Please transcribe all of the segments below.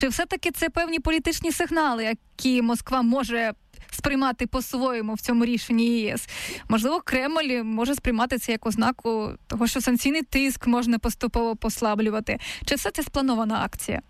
Чи все-таки це певні політичні сигнали, які Москва може сприймати по-своєму в цьому рішенні ЄС? Можливо, Кремль може сприймати це як ознаку того, що санкційний тиск можна поступово послаблювати. Чи все це спланована акція?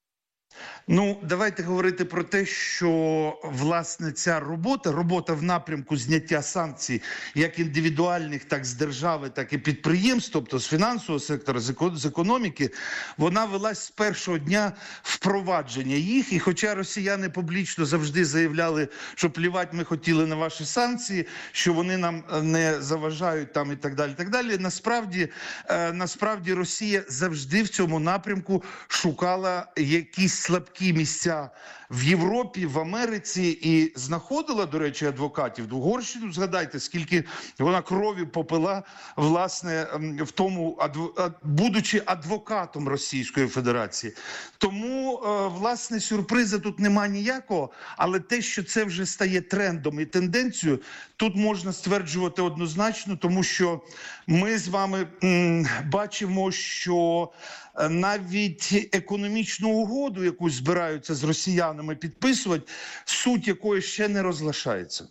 Давайте говорити про те, що, власне, ця робота в напрямку зняття санкцій, як індивідуальних, так з держави, так і підприємств, тобто з фінансового сектора, з економіки, вона велась з першого дня впровадження їх. І хоча росіяни публічно завжди заявляли, що плівать ми хотіли на ваші санкції, що вони нам не заважають там і так далі, насправді Росія завжди в цьому напрямку шукала якісь слабкі місця в Європі, в Америці і знаходила, до речі, адвокатів. Угорщину, згадайте, скільки вона крові попила, власне, в тому, будучи адвокатом Російської Федерації. Тому, власне, сюрпризу тут нема ніякого, але те, що це вже стає трендом і тенденцією, тут можна стверджувати однозначно, тому що ми з вами бачимо, що навіть економічну угоду, яку збираються з росіянами підписувати, суть якої ще не розглашається.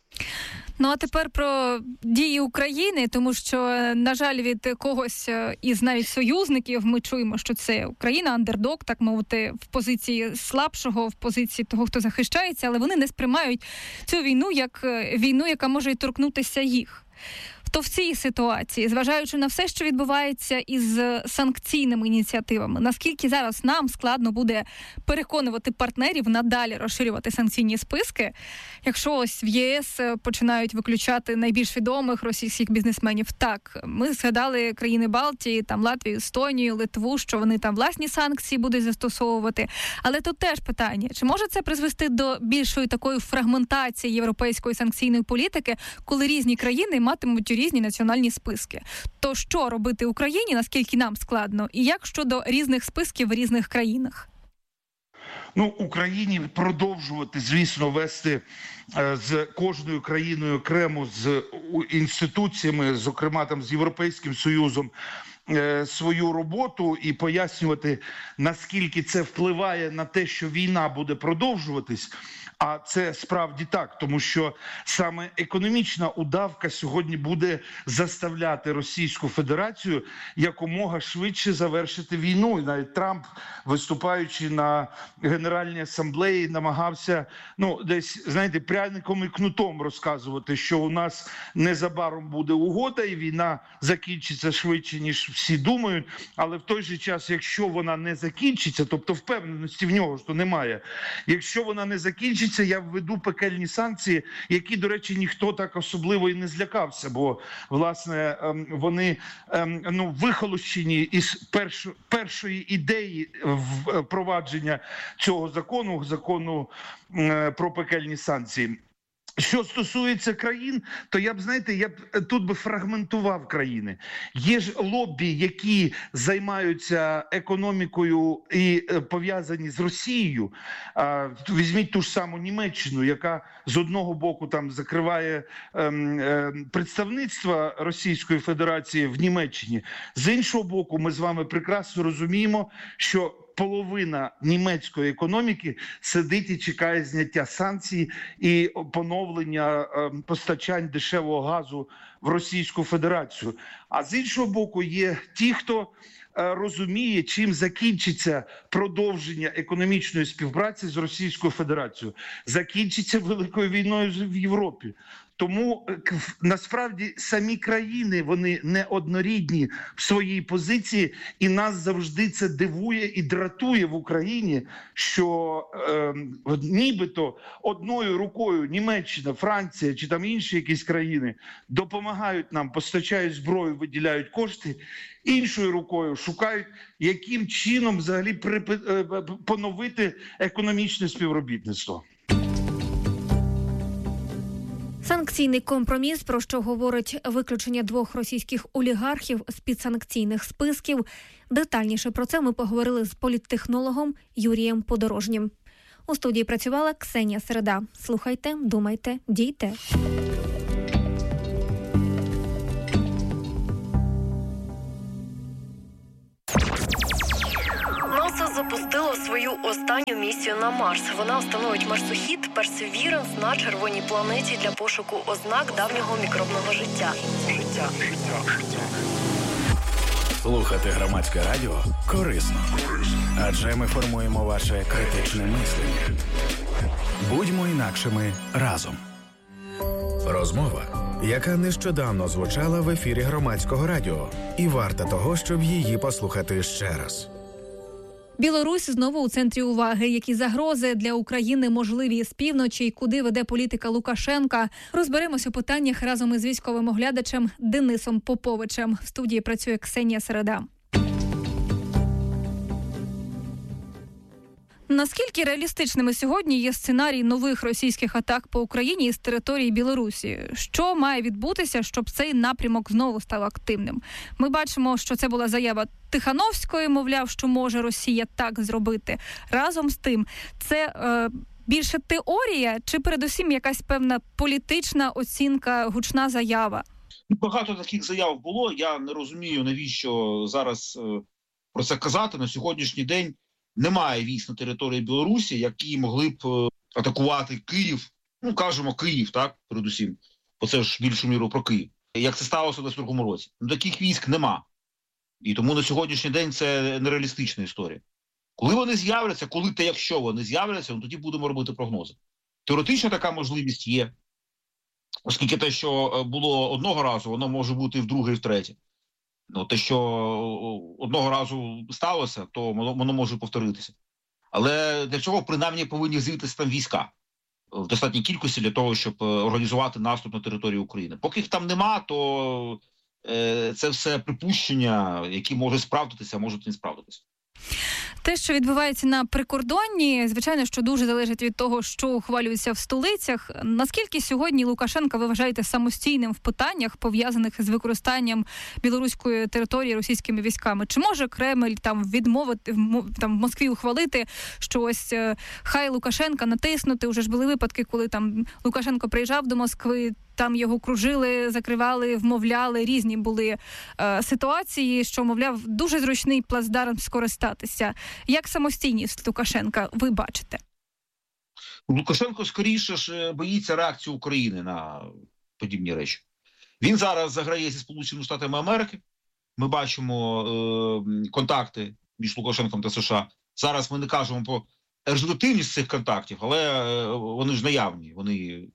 А тепер про дії України, тому що, на жаль, від когось із навіть союзників ми чуємо, що це Україна, андердог, так мовити, в позиції слабшого, в позиції того, хто захищається, але вони не сприймають цю війну як війну, яка може й торкнутися їх. То в цій ситуації, зважаючи на все, що відбувається із санкційними ініціативами, наскільки зараз нам складно буде переконувати партнерів надалі розширювати санкційні списки, якщо ось в ЄС починають виключати найбільш відомих російських бізнесменів? Так, ми згадали країни Балтії, там Латвію, Естонію, Литву, що вони там власні санкції будуть застосовувати. Але тут теж питання, чи може це призвести до більшої такої фрагментації європейської санкційної політики, коли різні країни матимуть різні національні списки? То що робити Україні, наскільки нам складно, і як щодо різних списків в різних країнах? Україні продовжувати, звісно, вести з кожною країною окремо, з інституціями, зокрема там з Європейським Союзом, свою роботу і пояснювати, наскільки це впливає на те, що війна буде продовжуватись. А це справді так, тому що саме економічна удавка сьогодні буде заставляти Російську Федерацію якомога швидше завершити війну. І навіть Трамп, виступаючи на Генеральній асамблеї, намагався, десь, знаєте, пряником і кнутом розказувати, що у нас незабаром буде угода і війна закінчиться швидше, ніж всі думають. Але в той же час, якщо вона не закінчиться, тобто впевненості в нього, що немає, якщо вона не закінчиться, я введу пекельні санкції, які, до речі, ніхто так особливо і не злякався, бо, власне, вони вихолощені із першої ідеї впровадження цього закону про пекельні санкції. Що стосується країн, то я б тут фрагментував країни. Є ж лоббі, які займаються економікою і пов'язані з Росією. Візьміть ту ж саму Німеччину, яка з одного боку там закриває представництво Російської Федерації в Німеччині. З іншого боку, ми з вами прекрасно розуміємо, що половина німецької економіки сидить і чекає зняття санкцій і поновлення постачань дешевого газу в Російську Федерацію. А з іншого боку є ті, хто розуміє, чим закінчиться продовження економічної співпраці з Російською Федерацією. Закінчиться великою війною в Європі. Тому, насправді, самі країни, вони не однорідні в своїй позиції, і нас завжди це дивує і дратує в Україні, що нібито одною рукою Німеччина, Франція чи там інші якісь країни допомагають нам, постачають зброю, виділяють кошти, іншою рукою шукають, яким чином взагалі поновити економічне співробітництво. Санкційний компроміс, про що говорить виключення 2 російських олігархів з підсанкційних списків. Детальніше про це ми поговорили з політтехнологом Юрієм Подорожнім. У студії працювала Ксенія Середа. Слухайте, думайте, дійте. Носа запустив. запустило свою останню місію на Марс. Вона встановить марсохід Perseverance на червоній планеті для пошуку ознак давнього мікробного життя. Слухати громадське радіо корисно. Адже ми формуємо ваше критичне мислення. Будьмо інакшими разом. Розмова, яка нещодавно звучала в ефірі громадського радіо. І варта того, щоб її послухати ще раз. Білорусь знову у центрі уваги. Які загрози для України можливі з півночі і куди веде політика Лукашенка? Розберемося у питаннях разом із військовим оглядачем Денисом Поповичем. В студії працює Ксенія Середа. Наскільки реалістичними сьогодні є сценарій нових російських атак по Україні із території Білорусі? Що має відбутися, щоб цей напрямок знову став активним? Ми бачимо, що це була заява Тихановської, мовляв, що може Росія так зробити. Разом з тим, це більше теорія чи передусім якась певна політична оцінка, гучна заява? Багато таких заяв було. Я не розумію, навіщо зараз про це казати. На сьогоднішній день немає військ на території Білорусі, які могли б атакувати Київ. Ну, кажемо, Київ, так, передусім. Бо це ж більшу міру про Київ. Як це сталося в 22-му році. Ну, таких військ нема. І тому на сьогоднішній день це нереалістична історія. Коли вони з'являться, коли та якщо вони з'являться, ну, тоді будемо робити прогнози. Теоретично така можливість є. Оскільки те, що було одного разу, воно може бути і вдруге, і втретє. Ну, те, що одного разу сталося, то воно може повторитися. Але для цього, принаймні, повинні з'явитися там війська в достатній кількості для того, щоб організувати наступ на територію України. Поки їх там нема, то це все припущення, які можуть справдитися, а можуть не справдитися. Те, що відбувається на прикордонні, звичайно, що дуже залежить від того, що ухвалюється в столицях. Наскільки сьогодні Лукашенка ви вважаєте самостійним в питаннях, пов'язаних з використанням білоруської території російськими військами? Чи може Кремль там відмовити, там в Москві ухвалити, що ось хай Лукашенка натиснути? Уже ж були випадки, коли там Лукашенко приїжджав до Москви, там його кружили, закривали, вмовляли, різні були ситуації, що, мовляв, дуже зручний плацдарм скористатися. Як самостійність Лукашенка ви бачите? Лукашенко скоріше ж боїться реакції України на подібні речі. Він зараз заграє зі Сполученими Штатами Америки. Ми бачимо контакти між Лукашенком та США. Зараз ми не кажемо про результативність цих контактів, але вони ж наявні, вони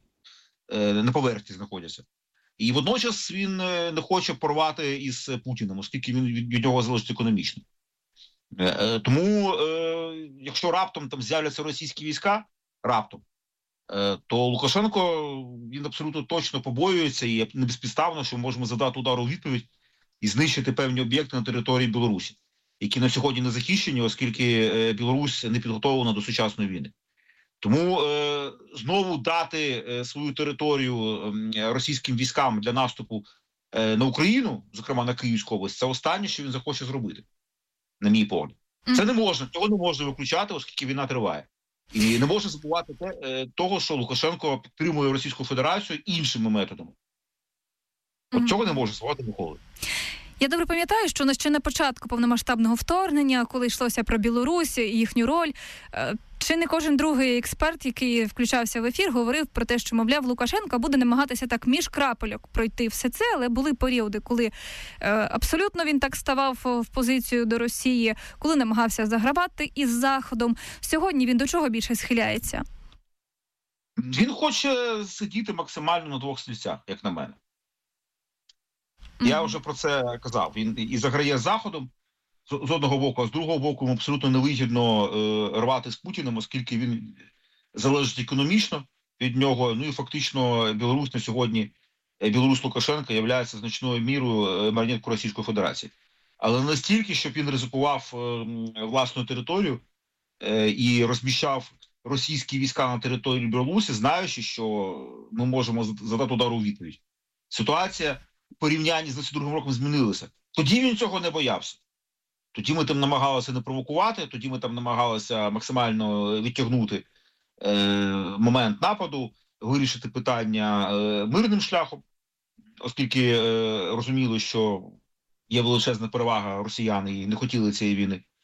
на поверхні знаходяться. І водночас він не хоче порвати із Путіним, оскільки він від нього залежить економічно. Тому, якщо раптом там з'являться російські війська, то Лукашенко, він абсолютно точно побоюється і не безпідставно, що ми можемо завдати удару у відповідь і знищити певні об'єкти на території Білорусі, які на сьогодні не захищені, оскільки Білорусь не підготовлена до сучасної війни. Тому знову дати свою територію російським військам для наступу на Україну, зокрема на Київську область, це останнє, що він захоче зробити, на мій погляд. Це не можна, цього не можна виключати, оскільки війна триває. І не можна забувати того, що Лукашенко підтримує Російську Федерацію іншими методами. От цього не може забувати ніколи. Я добре пам'ятаю, що ще на початку повномасштабного вторгнення, коли йшлося про Білорусь і їхню роль, чи не кожен другий експерт, який включався в ефір, говорив про те, що, мовляв, Лукашенко буде намагатися так між крапельок пройти все це, але були періоди, коли абсолютно він так ставав в позицію до Росії, коли намагався загравати із Заходом. Сьогодні він до чого більше схиляється? Він хоче сидіти максимально на двох стільцях, як на мене. Я вже про це казав. Він і заграє з Заходом, з одного боку, а з другого боку йому абсолютно невигідно рвати з Путіним, оскільки він залежить економічно від нього. Ну і фактично Білорусь на сьогодні, Білорусь Лукашенка є значною мірою маріонеткою Російської Федерації. Але не настільки, щоб він ризикував власну територію і розміщав російські війська на території Білорусі, знаючи, що ми можемо задати удар у відповідь. Ситуація в порівнянні з 22-м роком змінилася. Тоді він цього не боявся. Тоді ми там намагалися не провокувати, тоді ми там намагалися максимально відтягнути момент нападу, вирішити питання мирним шляхом, оскільки розуміли, що є величезна перевага росіян і не хотіли цієї війни.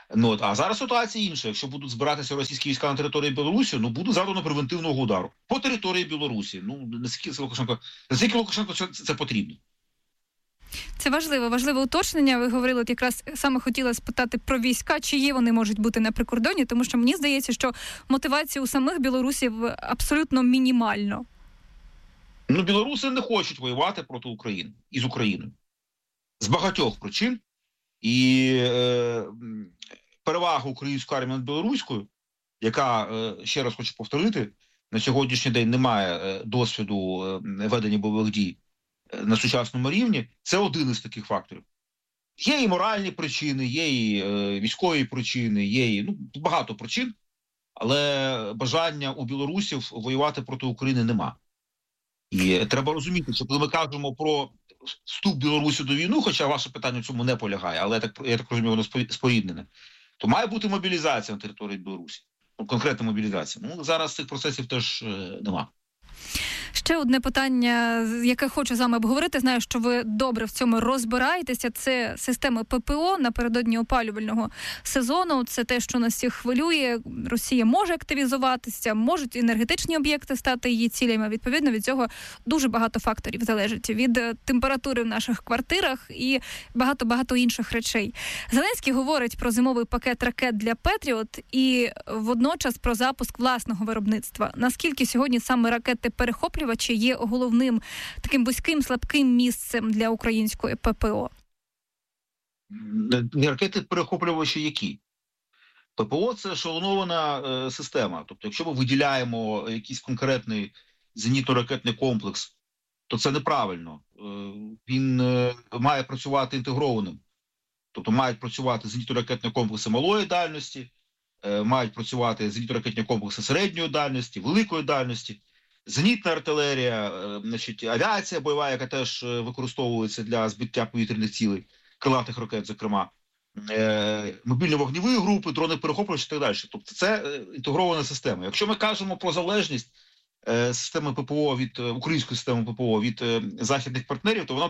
А зараз ситуація інша. Якщо будуть збиратися російські війська на території Білорусі, буде завдано превентивного удару по території Білорусі. Наскільки Лукашенко це потрібно? Це важливе уточнення. Ви говорили, якраз саме хотіла спитати про війська, чи є вони можуть бути на прикордоні, тому що мені здається, що мотивація у самих білорусів абсолютно мінімально. Білоруси не хочуть воювати проти України і з Україною. З багатьох причин. І перевага української армії над білоруською, яка, ще раз хочу повторити, на сьогоднішній день немає досвіду ведення бойових дій на сучасному рівні, це один із таких факторів. Є і моральні причини, є і військові причини, є і багато причин, але бажання у білорусів воювати проти України нема. І треба розуміти, що коли ми кажемо про вступ Білорусі до війни, хоча ваше питання в цьому не полягає, але я так розумію, воно споріднене, то має бути мобілізація на території Білорусі. Конкретна мобілізація. Зараз цих процесів теж нема. Ще одне питання, яке хочу з вами обговорити. Знаю, що ви добре в цьому розбираєтеся. Це системи ППО напередодні опалювального сезону. Це те, що нас всіх хвилює. Росія може активізуватися, можуть енергетичні об'єкти стати її цілями. Відповідно, від цього дуже багато факторів залежить. Від температури в наших квартирах і багато інших речей. Зеленський говорить про зимовий пакет ракет для Петріот і водночас про запуск власного виробництва. Наскільки сьогодні саме ракети-перехоплювачі є головним таким вузьким, слабким місцем для української ППО? Ракети-перехоплювачі які? ППО – це ешелонована система. Тобто, якщо ми виділяємо якийсь конкретний зенітно-ракетний комплекс, то це неправильно. Він має працювати інтегрованим. Тобто мають працювати зенітно-ракетні комплекси малої дальності, мають працювати зенітно-ракетні комплекси середньої дальності, великої дальності, зенітна артилерія, авіація бойова, яка теж використовується для збиття повітряних цілей, крилатих ракет, зокрема, мобільно-вогневі групи, дрони-перехоплювачі і так далі. Тобто це інтегрована система. Якщо ми кажемо про залежність системи ППО української системи ППО від західних партнерів, то вона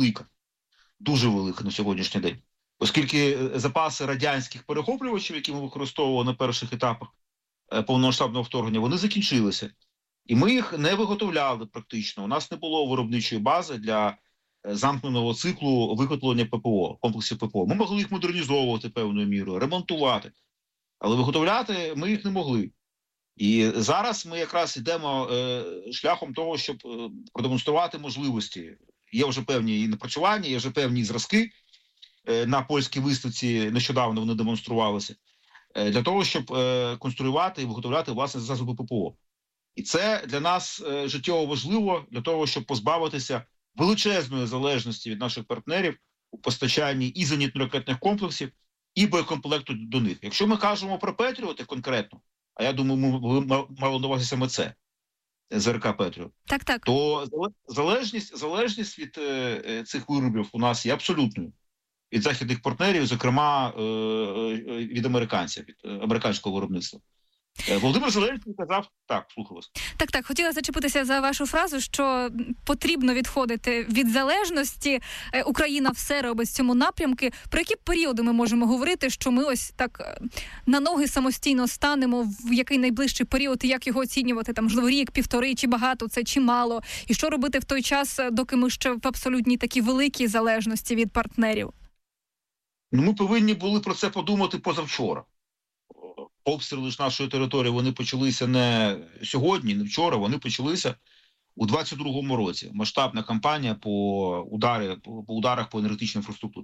дуже велика на сьогоднішній день. Оскільки запаси радянських перехоплювачів, які ми використовували на перших етапах повномасштабного вторгнення, вони закінчилися. І ми їх не виготовляли практично. У нас не було виробничої бази для замкненого циклу виготовлення ППО, комплексів ППО. Ми могли їх модернізовувати певною мірою, ремонтувати, але виготовляти ми їх не могли. І зараз ми якраз йдемо шляхом того, щоб продемонструвати можливості. Є вже певні напрацювання, є вже певні зразки. На польській виставці нещодавно вони демонструвалися. Для того, щоб конструювати і виготовляти власне засоби ППО. І це для нас життєво важливо для того, щоб позбавитися величезної залежності від наших партнерів у постачанні і зенітно-ракетних комплексів, і боєкомплекту до них. Якщо ми кажемо про Петріоти конкретно, а я думаю, ми мали на увазі саме це, ЗРК Петріот, то залежність від цих виробів у нас є абсолютною. Від західних партнерів, зокрема від американців, від американського виробництва. Володимир Зеленський казав, слухаю вас. Так, хотіла зачепитися за вашу фразу, що потрібно відходити від залежності. Україна все робить в цьому напрямку. Про які періоди ми можемо говорити, що ми ось так на ноги самостійно станемо, в який найближчий період, і як його оцінювати, там, можливо, рік, півтори, чи багато це, чи мало? І що робити в той час, доки ми ще в абсолютній такій великій залежності від партнерів? Ми повинні були про це подумати позавчора. Обстріли ж нашої території, вони почалися не сьогодні, не вчора, вони почалися у 22-му році. Масштабна кампанія по ударах по енергетичній інфраструктурі.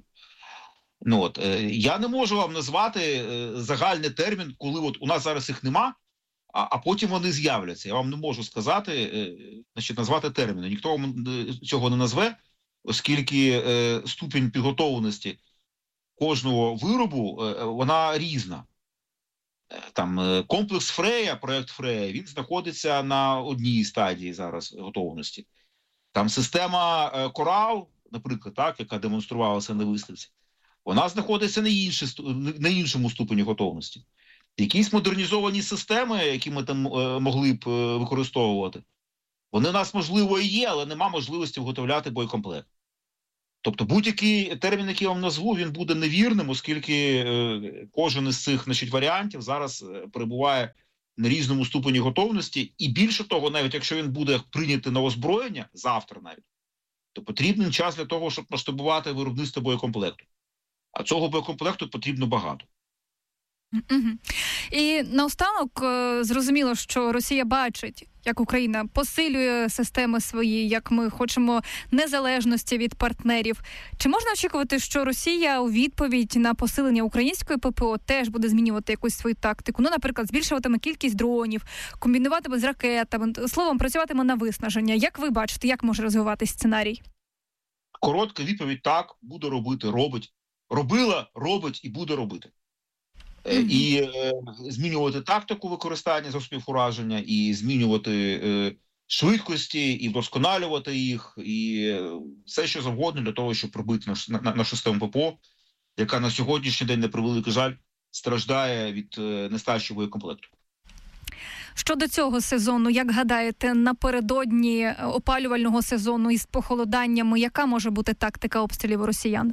Я не можу вам назвати загальний термін, коли у нас зараз їх нема, а потім вони з'являться. Я вам не можу сказати, назвати терміни. Ніхто вам цього не назве, оскільки ступінь підготовленості кожного виробу, вона різна. Там комплекс Фрея, проект Фрея, він знаходиться на одній стадії зараз готовності. Там система Корал, наприклад, яка демонструвалася на виставці, вона знаходиться на іншому ступені готовності. Якісь модернізовані системи, які ми там могли б використовувати, вони у нас, можливо, і є, але нема можливості виготовляти боєкомплект. Тобто будь-який термін, який я вам назву, він буде невірним, оскільки кожен із цих, значить, варіантів зараз перебуває на різному ступені готовності. І більше того, навіть якщо він буде прийнятий на озброєння, завтра навіть, то потрібен час для того, щоб масштабувати виробництво боєкомплекту. А цього боєкомплекту потрібно багато. І наостанок зрозуміло, що Росія бачить, як Україна посилює системи свої, як ми хочемо незалежності від партнерів. Чи можна очікувати, що Росія у відповідь на посилення української ППО теж буде змінювати якусь свою тактику? Ну, наприклад, збільшуватиме кількість дронів, комбінуватиме з ракетами, словом, працюватиме на виснаження. Як ви бачите, як може розвиватись сценарій? Коротка відповідь – так, буде робити, робить. Робила, робить і буде робити. І змінювати тактику використання засобів ураження, і змінювати швидкості, і вдосконалювати їх, і все, що завгодно для того, щоб пробити нашу систему ППО, яка на сьогоднішній день, на превеликий жаль, страждає від нестачі боєкомплекту. Щодо цього сезону, як гадаєте, напередодні опалювального сезону із похолоданнями, яка може бути тактика обстрілів росіян?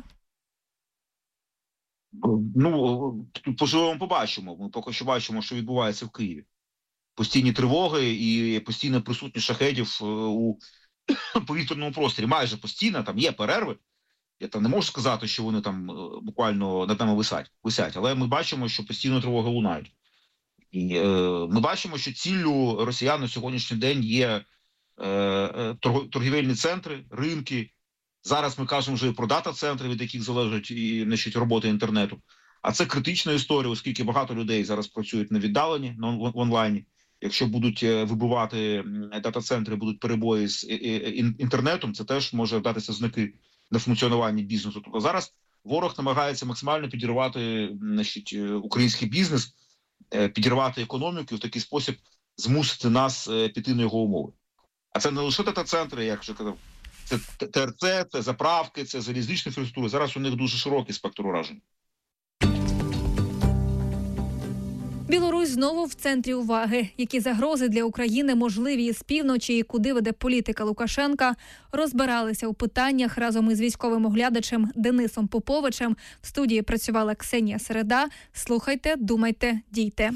Ну, поживемо, побачимо. Ми поки що бачимо, що відбувається в Києві. Постійні тривоги і постійна присутність шахедів у повітряному просторі. Майже постійно, там є перерви. Я там не можу сказати, що вони там буквально над нами висять. Але ми бачимо, що постійно тривоги лунають. І ми бачимо, що ціллю росіян на сьогоднішній день є торгівельні центри, ринки. Зараз ми кажемо вже і про дата-центри, від яких залежить і, значить, робота інтернету. А це критична історія, оскільки багато людей зараз працюють на віддаленні, в онлайні. Якщо будуть вибивати дата-центри, будуть перебої з інтернетом, це теж може датися знаки на функціонування бізнесу. Тобто зараз ворог намагається максимально підірвати, значить, український бізнес, підірвати економіку і в такий спосіб змусити нас піти на його умови. А це не лише дата-центри, як вже казав, це ТРЦ, це заправки, це залізнична інфраструктура. Зараз у них дуже широкий спектр уражень. Білорусь знову в центрі уваги. Які загрози для України можливі з півночі і куди веде політика Лукашенка, розбиралися у питаннях разом із військовим оглядачем Денисом Поповичем. В студії працювала Ксенія Середа. Слухайте, думайте, дійте.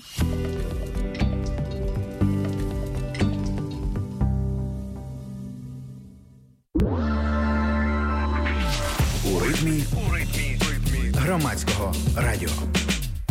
У ритмі громадського радіо.